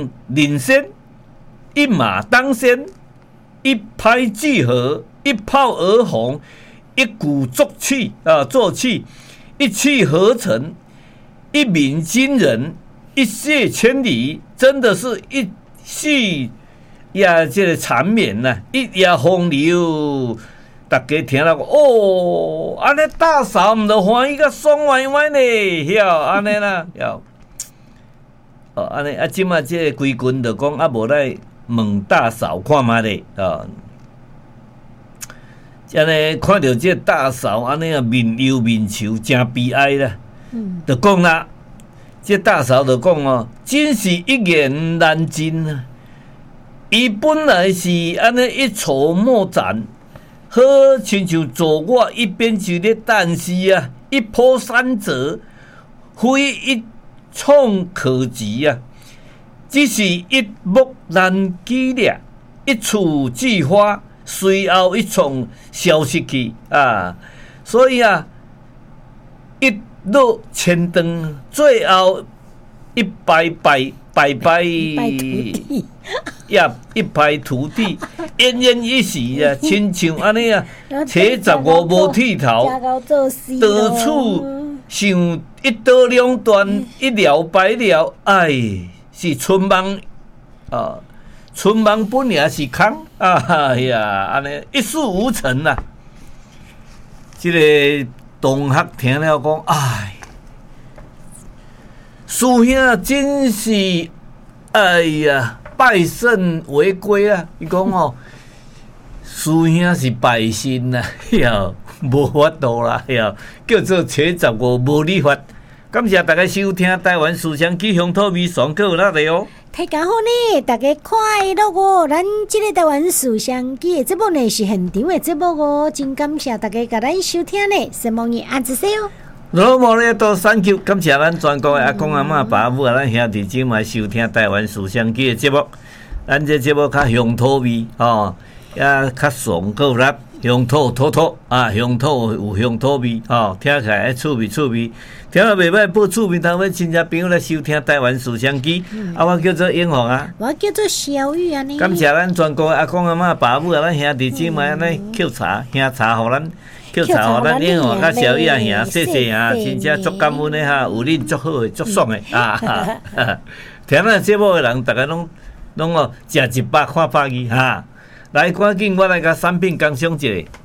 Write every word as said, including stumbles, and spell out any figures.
将领先，一马当先，一拍即合，一炮而红，一鼓作气啊，作气，一气呵成，一鸣惊人，一泻千里，真的是一戏呀，这个缠绵呐、啊，一夜风流。大家听了哦，安尼大嫂唔就欢喜个爽歪歪呢，晓安尼啦，晓。哦，安尼啊，即马这规群就讲啊，无来问大嫂看嘛咧，啊，安尼看到这大嫂安尼啊面忧面愁，真悲哀啦。嗯，就讲啦，这大嫂就讲哦，真是一言难尽啊。伊本来是安尼一筹莫展。好，亲像做我一边就咧，但是啊，一波三折，非一触可及啊，只是一木难举俩，一触即发，随后一冲消失去啊。所以啊，一落千丈，最后一败败败败。呀，一败涂地，奄奄一息啊，亲像安尼啊，七十五无剃头，到处想一刀两断，一了百了，哎，是春梦啊，春梦本也是空，哎呀，安尼一事无成啊。这个同学听了讲，哎，师兄真是，哎呀。败肾为归啊！伊讲哦，师兄是败神呐，哟，无法度啦，哟，叫做七十五无理法。感谢大家收听台湾思想起乡土味爽口那里哦。 大家好呢，大家快乐哦！咱这个台湾思想起的节目呢是现场的节目哦，真感谢大家甲咱收听呢，希望你按一下哦。 老莫咧多三九，感谢咱全国的阿公阿嬷、爸母啊，咱兄弟姊妹收听台湾思想机的节目。咱这节目较乡土味吼，也较爽够辣，乡土土土啊，乡土有乡土味吼，听起来趣味趣味，听了袂歹，报趣味，当要亲戚朋友来收听台湾思想机。嗯、啊，我叫做英宏啊， 我叫做小玉啊呢。 感谢咱全国的阿公阿嬷、爸母啊，咱兄弟姊妹安尼抾茶、兄茶，互咱。叫茶互咱英雄甲小叶兄，谢谢啊！真正足感恩的哈，有恁足好的、足爽的啊！听咱节目的人，大家拢拢哦，食一百看百二哈！来，赶紧我来甲产品工商一下。